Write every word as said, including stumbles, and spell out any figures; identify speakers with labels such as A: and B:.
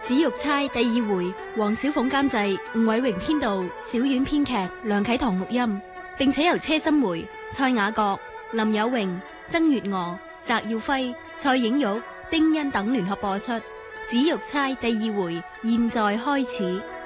A: 紫玉釵第二回，黃小鳳監製，吳偉榮編導，小婉編劇，梁啟棠錄音，並且由車心梅、蔡雅閣、林有榮、曾月娥、翟耀輝、蔡影玉、丁欣等聯合播出。紫玉釵第二回，現在開始。